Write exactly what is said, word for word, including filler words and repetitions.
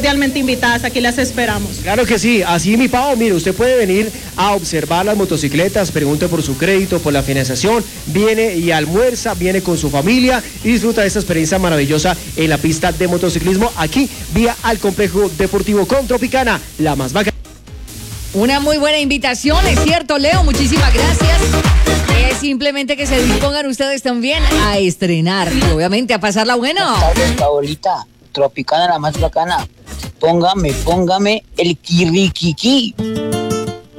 Realmente invitadas, aquí las esperamos. Claro que sí, así mi Pau, mire, usted puede venir a observar las motocicletas, pregunte por su crédito, por la financiación, viene y almuerza, viene con su familia y disfruta de esta experiencia maravillosa en la pista de motociclismo aquí, vía al Complejo Deportivo con Tropicana, la más bacana. Una muy buena invitación, es cierto, Leo, muchísimas gracias. Es simplemente que se dispongan ustedes también a estrenar y obviamente a pasarla bueno. Buenas tardes, Paolita, Tropicana, la más bacana. Póngame, póngame el kirriquiqui.